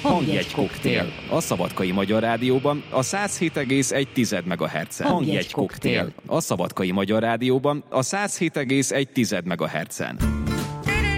Hangjegy koktél. A Szabadkai Magyar Rádióban a 107,1 MHz-en. Hangjegy koktél. A Szabadkai Magyar Rádióban a 107,1 MHz-en.